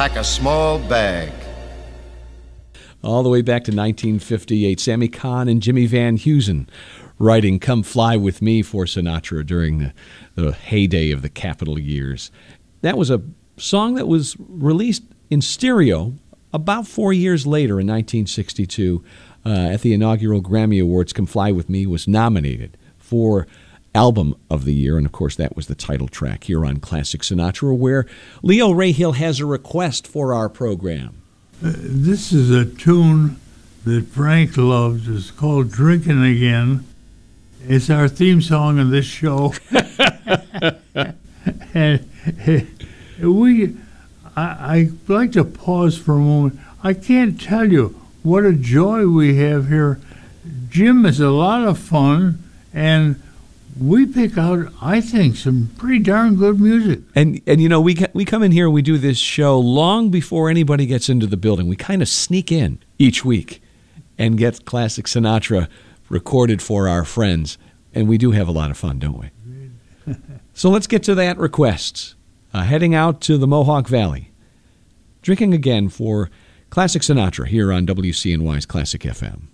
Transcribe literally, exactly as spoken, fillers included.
pack a small bag. All the way back to nineteen fifty-eight, Sammy Kahn and Jimmy Van Heusen writing Come Fly With Me for Sinatra during the, the heyday of the Capitol years. That was a song that was released in stereo about four years later in nineteen sixty-two. Uh, at the inaugural Grammy Awards, Come Fly With Me was nominated for Album of the Year, and of course that was the title track here on Classic Sinatra, where Leo Rahill has a request for our program. Uh, this is a tune that Frank loves. It's called Drinking Again. It's our theme song of this show. And we, I, I'd like to pause for a moment. I can't tell you what a joy we have here. Jim is a lot of fun, and we pick out, I think, some pretty darn good music. And and you know, we we come in here and we do this show long before anybody gets into the building. We kind of sneak in each week and get Classic Sinatra recorded for our friends, and we do have a lot of fun, don't we? So let's get to that request. Uh, heading out to the Mohawk Valley, drinking again for Classic Sinatra here on W C N Y's Classic F M.